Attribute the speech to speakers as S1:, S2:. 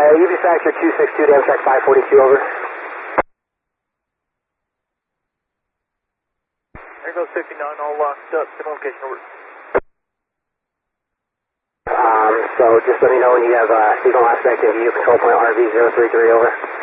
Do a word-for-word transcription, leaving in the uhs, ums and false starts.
S1: U B Factor two six two, Amtrak five forty-two, over.
S2: There goes fifty-nine, all locked up, send location, over.
S1: Um, so just let me know when you have uh, signal aspect of view, control point R V zero three three, over.